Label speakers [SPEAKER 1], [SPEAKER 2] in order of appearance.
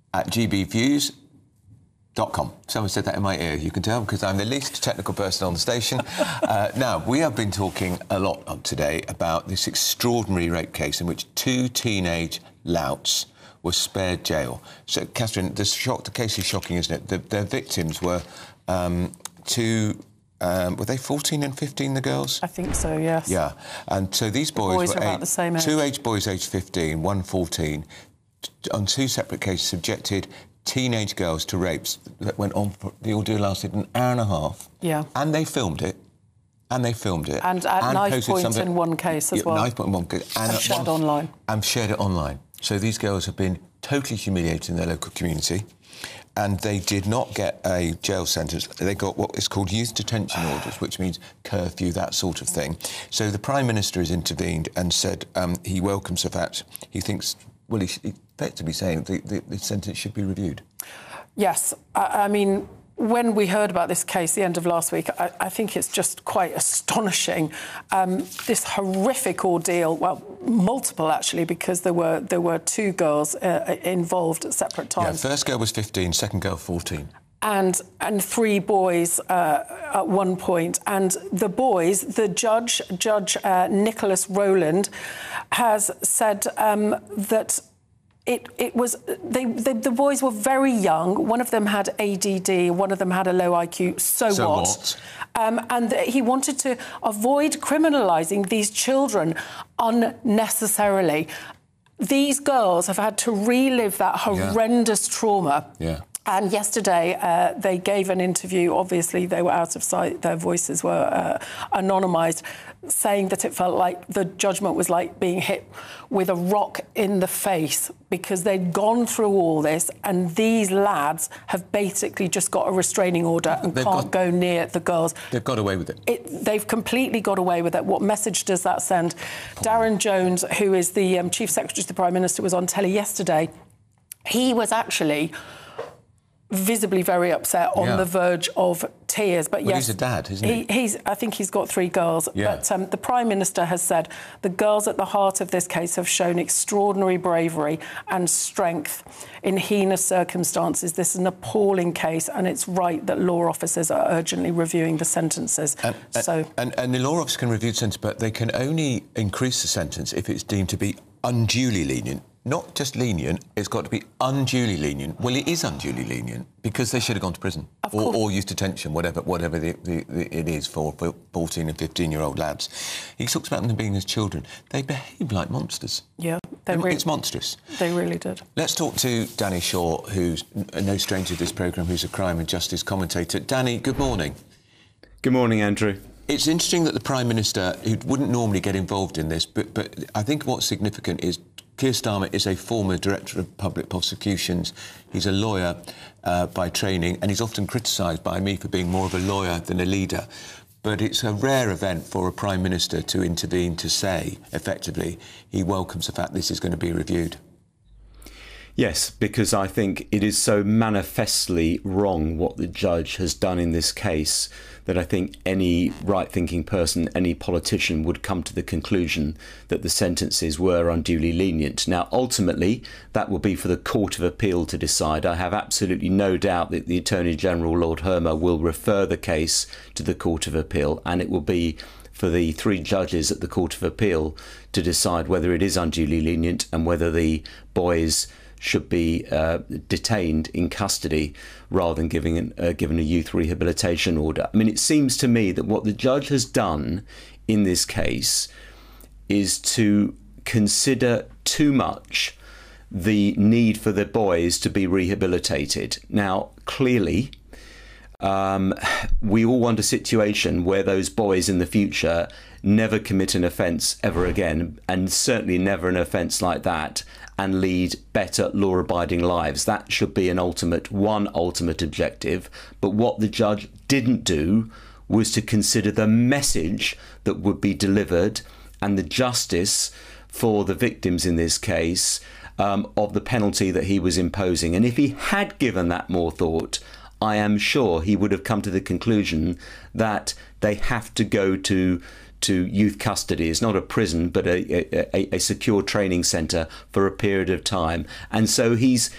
[SPEAKER 1] at gbviews.com. Someone said that in my ear, you can tell, because I'm the least technical person on the station. Now, we have been talking a lot today about this extraordinary rape case in which 2 teenage louts were spared jail. So, Catherine, the case is shocking, isn't it? Their victims were two... were they 14 and 15, the girls?
[SPEAKER 2] I think so, yes.
[SPEAKER 1] Yeah. And so these boys were
[SPEAKER 2] about the same age.
[SPEAKER 1] 2 boys aged 15, one 14, on 2 separate cases subjected teenage girls to rapes that went on for... The ordeal lasted an hour and a half.
[SPEAKER 2] Yeah.
[SPEAKER 1] And they filmed it. And at
[SPEAKER 2] knife point in one case as well.
[SPEAKER 1] Knife point in one case.
[SPEAKER 2] And shared online.
[SPEAKER 1] And shared it online. So these girls have been totally humiliated in their local community, and they did not get a jail sentence. They got what is called youth detention orders, which means curfew, that sort of thing. So the Prime Minister has intervened and said he welcomes the fact. He thinks, well, he's effectively saying the sentence should be reviewed.
[SPEAKER 2] Yes. I mean, when we heard about this case the end of last week, I think it's just quite astonishing. This horrific ordeal, well, multiple actually, because there were 2 girls involved at separate times.
[SPEAKER 1] Yeah, first girl was 15, second girl 14.
[SPEAKER 2] And 3 boys at one point. And the boys, the Judge Nicholas Rowland, has said that the boys were very young. One of them had ADD, one of them had a low IQ. So what? And he wanted to avoid criminalising these children unnecessarily. These girls have had to relive that horrendous trauma.
[SPEAKER 1] Yeah.
[SPEAKER 2] And yesterday, they gave an interview. Obviously, they were out of sight. Their voices were anonymised, saying that it felt like the judgment was like being hit with a rock in the face, because they'd gone through all this, and these lads have basically just got a restraining order and can't go near the girls.
[SPEAKER 1] They've got away with it.
[SPEAKER 2] They've completely got away with it. What message does that send? Darren Jones, who is the Chief Secretary to the Prime Minister, was on telly yesterday. He was actually visibly very upset, on the verge of tears. But
[SPEAKER 1] well, yes, he's a dad, isn't he?
[SPEAKER 2] I think he's got 3 girls.
[SPEAKER 1] Yeah.
[SPEAKER 2] But the Prime Minister has said the girls at the heart of this case have shown extraordinary bravery and strength in heinous circumstances. This is an appalling case, and it's right that law officers are urgently reviewing the sentences.
[SPEAKER 1] And the law officer can review the sentence, but they can only increase the sentence if it's deemed to be unduly lenient. Not just lenient, it's got to be unduly lenient. Well, it is unduly lenient, because they should have gone to prison or youth detention, whatever it is for 14 and 15-year-old lads. He talks about them being as children. They behave like monsters.
[SPEAKER 2] Yeah.
[SPEAKER 1] It's monstrous.
[SPEAKER 2] They really did.
[SPEAKER 1] Let's talk to Danny Shaw, who's no stranger to this programme, who's a crime and justice commentator. Danny, good morning.
[SPEAKER 3] Good morning, Andrew.
[SPEAKER 1] It's interesting that the Prime Minister, who wouldn't normally get involved in this, but I think what's significant is Keir Starmer is a former Director of Public Prosecutions. He's a lawyer by training, and he's often criticised by me for being more of a lawyer than a leader. But it's a rare event for a Prime Minister to intervene, to say, effectively, he welcomes the fact this is going to be reviewed.
[SPEAKER 3] Yes, because I think it is so manifestly wrong what the judge has done in this case that I think any right-thinking person, any politician, would come to the conclusion that the sentences were unduly lenient. Now, ultimately, that will be for the Court of Appeal to decide. I have absolutely no doubt that the Attorney General, Lord Hermer, will refer the case to the Court of Appeal, and it will be for the 3 judges at the Court of Appeal to decide whether it is unduly lenient and whether the boys should be detained in custody rather than given a youth rehabilitation order. I mean, it seems to me that what the judge has done in this case is to consider too much the need for the boys to be rehabilitated. Now, clearly, we all want a situation where those boys in the future never commit an offence ever again, and certainly never an offence like that, and lead better law-abiding lives. That should be one ultimate objective. But what the judge didn't do was to consider the message that would be delivered and the justice for the victims in this case of the penalty that he was imposing. And if he had given that more thought, I am sure he would have come to the conclusion that they have to go to youth custody. It's not a prison, but a secure training centre for a period of time. And so he's